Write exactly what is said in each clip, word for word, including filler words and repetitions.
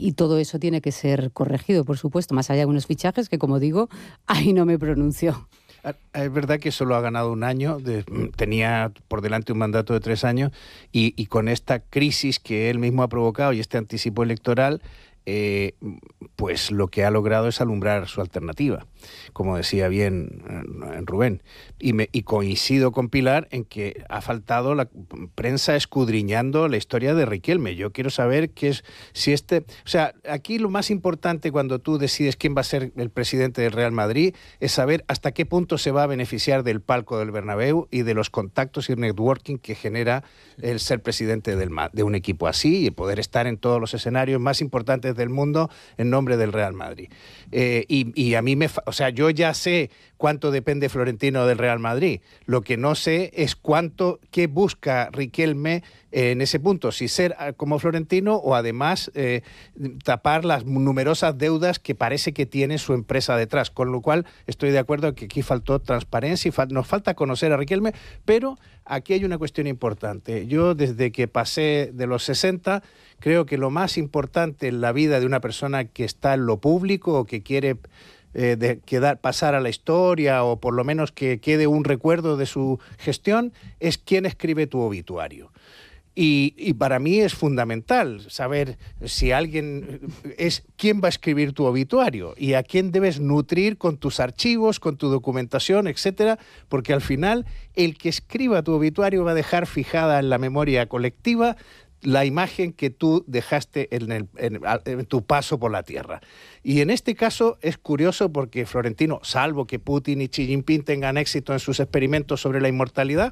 y todo eso tiene que ser corregido, por supuesto, más allá de unos fichajes que, como digo, ahí no me pronuncio. Es verdad que solo ha ganado un año, de, tenía por delante un mandato de tres años y, y con esta crisis que él mismo ha provocado y este anticipo electoral, eh, pues lo que ha logrado es alumbrar su alternativa, como decía bien eh, Rubén. Y, me, y coincido con Pilar en que ha faltado la prensa escudriñando la historia de Riquelme. Yo quiero saber qué es, si este... O sea, aquí lo más importante cuando tú decides quién va a ser el presidente del Real Madrid es saber hasta qué punto se va a beneficiar del palco del Bernabéu y de los contactos y networking que genera el ser presidente del, de un equipo así y poder estar en todos los escenarios más importantes del mundo en nombre del Real Madrid. Eh, y, y a mí me... O sea, yo ya sé cuánto depende Florentino del Real Madrid. Lo que no sé es cuánto, qué busca Riquelme eh, en ese punto. Si ser como Florentino o además eh, tapar las numerosas deudas que parece que tiene su empresa detrás. Con lo cual estoy de acuerdo que aquí faltó transparencia y fal- nos falta conocer a Riquelme, pero aquí hay una cuestión importante. Yo desde que pasé de los sesenta creo que lo más importante en la vida de una persona que está en lo público o que quiere eh, de quedar, pasar a la historia o por lo menos que quede un recuerdo de su gestión es quién escribe tu obituario. Y, y para mí es fundamental saber si alguien es quién va a escribir tu obituario y a quién debes nutrir con tus archivos, con tu documentación, etcétera, porque al final el que escriba tu obituario va a dejar fijada en la memoria colectiva la imagen que tú dejaste en, el, en, en tu paso por la tierra. Y en este caso es curioso porque Florentino, salvo que Putin y Xi Jinping tengan éxito en sus experimentos sobre la inmortalidad,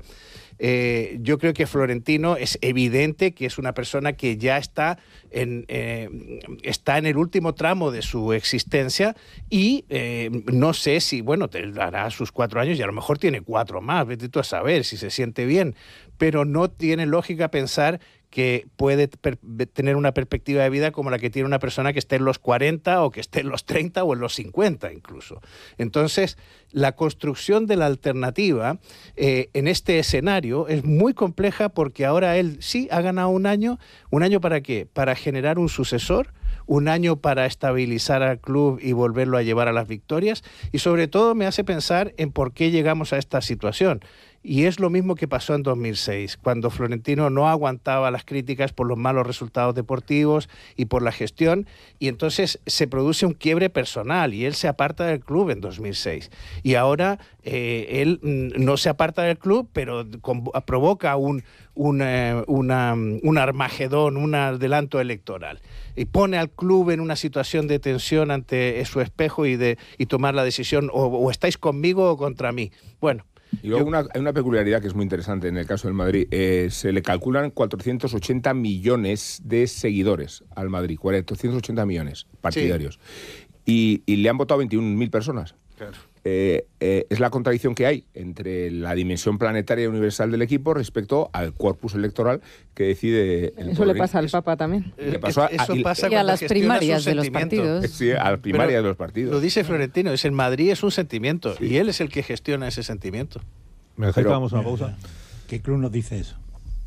eh, yo creo que Florentino es evidente que es una persona que ya está en, eh, está en el último tramo de su existencia y eh, no sé si, bueno, te dará sus cuatro años y a lo mejor tiene cuatro más, vete tú a saber si se siente bien, pero no tiene lógica pensar que puede per- tener una perspectiva de vida como la que tiene una persona que esté en los cuarenta o que esté en los treinta o en los cincuenta incluso. Entonces, la construcción de la alternativa eh, en este escenario es muy compleja porque ahora él sí ha ganado un año. ¿Un año para qué? Para generar un sucesor, un año para estabilizar al club y volverlo a llevar a las victorias y sobre todo me hace pensar en por qué llegamos a esta situación. Y es lo mismo que pasó en dos mil seis, cuando Florentino no aguantaba las críticas por los malos resultados deportivos y por la gestión, y entonces se produce un quiebre personal y él se aparta del club en dos mil seis. Y ahora eh, él no se aparta del club, pero con, provoca un, un, eh, una, un armagedón, un adelanto electoral. Y pone al club en una situación de tensión ante su espejo y, de, y tomar la decisión, o, o estáis conmigo o contra mí. Bueno. Y luego una, hay una peculiaridad que es muy interesante en el caso del Madrid. Eh, se le calculan cuatrocientos ochenta millones de seguidores al Madrid, cuatrocientos ochenta millones partidarios. Sí. Y, y le han votado veintiún mil personas. Claro. Eh, eh, es la contradicción que hay entre la dimensión planetaria y universal del equipo respecto al corpus electoral que decide el Eso le pasa al Papa también. Le pasó a, Eso a, pasa y a las primarias de los partidos. Sí, a las primarias de los partidos. Lo dice Florentino, es el Madrid es un sentimiento sí. y él es el que gestiona ese sentimiento. ¿Me dejáis que hagamos una pausa? ¿Qué club nos dice eso?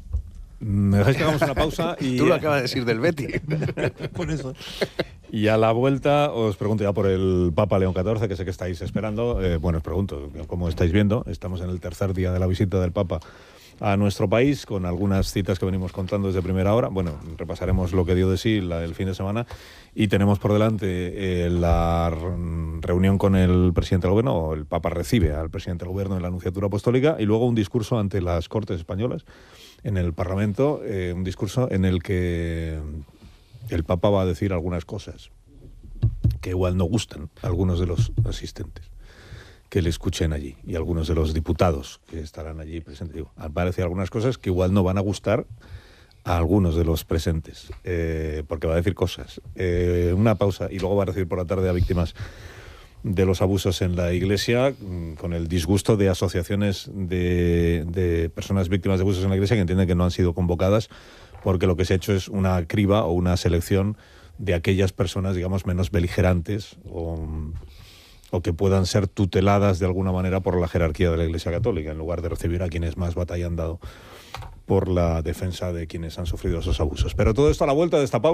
Me dejáis que hagamos una pausa y... Tú lo acabas de decir del Betis. Por eso. Y a la vuelta os pregunto ya por el Papa León catorce, que sé que estáis esperando. Eh, bueno, os pregunto, como estáis viendo, estamos en el tercer día de la visita del Papa a nuestro país, con algunas citas que venimos contando desde primera hora. Bueno, repasaremos lo que dio de sí la, el fin de semana y tenemos por delante eh, la reunión con el presidente del gobierno, o el Papa recibe al presidente del gobierno en la Anunciatura Apostólica y luego un discurso ante las Cortes Españolas en el Parlamento, eh, un discurso en el que el Papa va a decir algunas cosas que igual no gustan a algunos de los asistentes que le escuchen allí y algunos de los diputados que estarán allí presentes. Digo, aparecen algunas cosas que igual no van a gustar a algunos de los presentes, eh, porque va a decir cosas. Eh, una pausa y luego va a recibir por la tarde a víctimas de los abusos en la Iglesia, con el disgusto de asociaciones de, de personas víctimas de abusos en la Iglesia que entienden que no han sido convocadas porque lo que se ha hecho es una criba o una selección de aquellas personas, digamos, menos beligerantes o, o que puedan ser tuteladas de alguna manera por la jerarquía de la Iglesia Católica, en lugar de recibir a quienes más batalla han dado por la defensa de quienes han sufrido esos abusos. Pero todo esto a la vuelta de esta pausa.